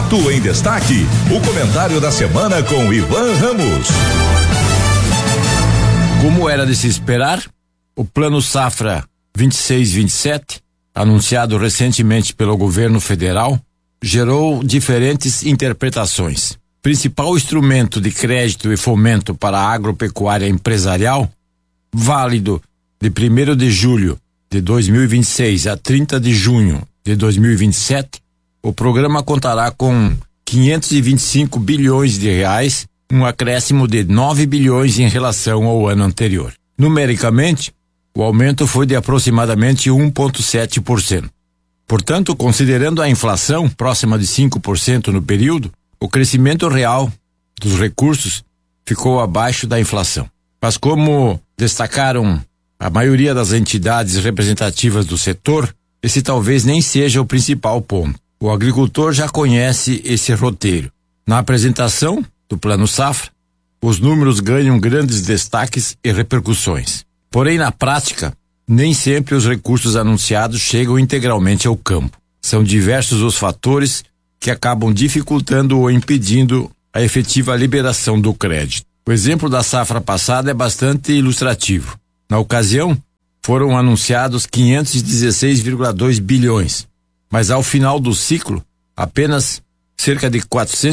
Fato em Destaque, o comentário da semana com Ivan Ramos. Como era de se esperar, o Plano Safra 26-27, anunciado recentemente pelo governo federal, gerou diferentes interpretações. Principal instrumento de crédito e fomento para a agropecuária empresarial, válido de 1º de julho de 2026 a 30 de junho de 2027, o programa contará com 525 bilhões de reais, um acréscimo de 9 bilhões em relação ao ano anterior. Numericamente, o aumento foi de aproximadamente 1,7%. Portanto, considerando a inflação próxima de 5% no período, o crescimento real dos recursos ficou abaixo da inflação. Mas como destacaram a maioria das entidades representativas do setor, esse talvez nem seja o principal ponto. O agricultor já conhece esse roteiro. Na apresentação do Plano Safra, os números ganham grandes destaques e repercussões. Porém, na prática, nem sempre os recursos anunciados chegam integralmente ao campo. São diversos os fatores que acabam dificultando ou impedindo a efetiva liberação do crédito. O exemplo da safra passada é bastante ilustrativo. Na ocasião, foram anunciados 516,2 bilhões, mas ao final do ciclo, apenas cerca de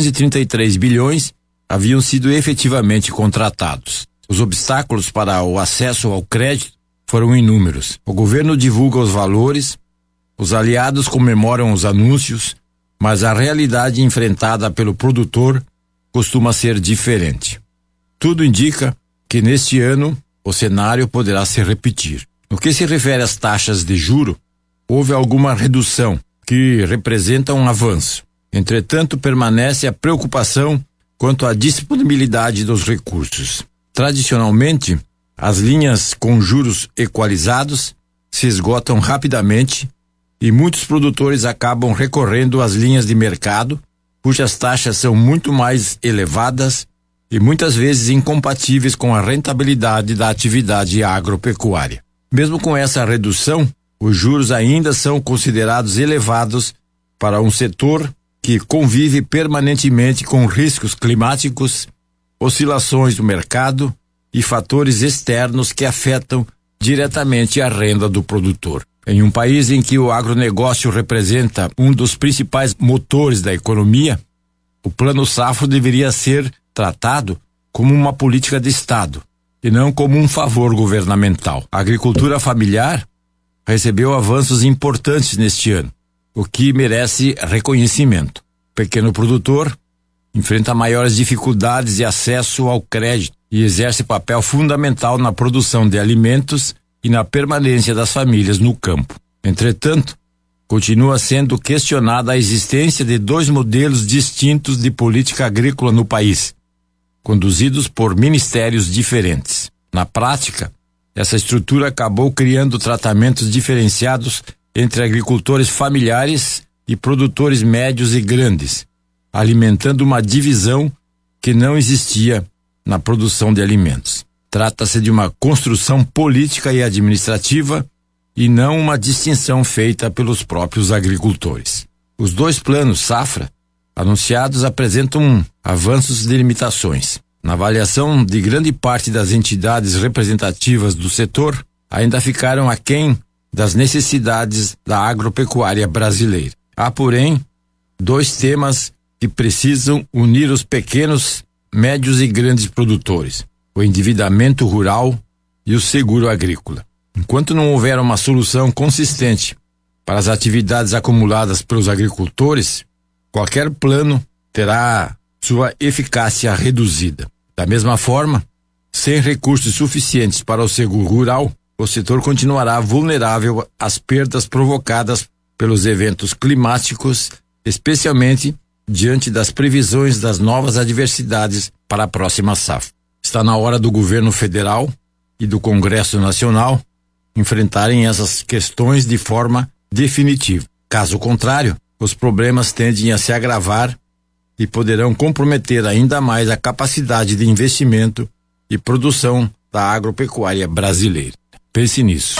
433 bilhões haviam sido efetivamente contratados. Os obstáculos para o acesso ao crédito foram inúmeros. O governo divulga os valores, os aliados comemoram os anúncios, mas a realidade enfrentada pelo produtor costuma ser diferente. Tudo indica que neste ano o cenário poderá se repetir. No que se refere às taxas de juro, houve alguma redução, que representa um avanço. Entretanto, permanece a preocupação quanto à disponibilidade dos recursos. Tradicionalmente, as linhas com juros equalizados se esgotam rapidamente e muitos produtores acabam recorrendo às linhas de mercado, cujas taxas são muito mais elevadas e muitas vezes incompatíveis com a rentabilidade da atividade agropecuária. Mesmo com essa redução, os juros ainda são considerados elevados para um setor que convive permanentemente com riscos climáticos, oscilações do mercado e fatores externos que afetam diretamente a renda do produtor. Em um país em que o agronegócio representa um dos principais motores da economia, o Plano Safra deveria ser tratado como uma política de Estado e não como um favor governamental. A agricultura familiar recebeu avanços importantes neste ano, o que merece reconhecimento. O pequeno produtor enfrenta maiores dificuldades de acesso ao crédito e exerce papel fundamental na produção de alimentos e na permanência das famílias no campo. Entretanto, continua sendo questionada a existência de dois modelos distintos de política agrícola no país, conduzidos por ministérios diferentes. Na prática, essa estrutura acabou criando tratamentos diferenciados entre agricultores familiares e produtores médios e grandes, alimentando uma divisão que não existia na produção de alimentos. Trata-se de uma construção política e administrativa e não uma distinção feita pelos próprios agricultores. Os dois planos Safra anunciados apresentam avanços de limitações. Na avaliação de grande parte das entidades representativas do setor, ainda ficaram aquém das necessidades da agropecuária brasileira. Há, porém, dois temas que precisam unir os pequenos, médios e grandes produtores: o endividamento rural e o seguro agrícola. Enquanto não houver uma solução consistente para as atividades acumuladas pelos agricultores, qualquer plano terá sua eficácia reduzida. Da mesma forma, sem recursos suficientes para o seguro rural, o setor continuará vulnerável às perdas provocadas pelos eventos climáticos, especialmente diante das previsões das novas adversidades para a próxima safra. Está na hora do governo federal e do Congresso Nacional enfrentarem essas questões de forma definitiva. Caso contrário, os problemas tendem a se agravar e poderão comprometer ainda mais a capacidade de investimento e produção da agropecuária brasileira. Pense nisso.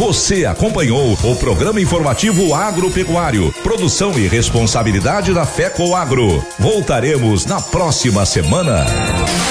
Você acompanhou o programa informativo agropecuário, produção e responsabilidade da FECOAGro. Voltaremos na próxima semana.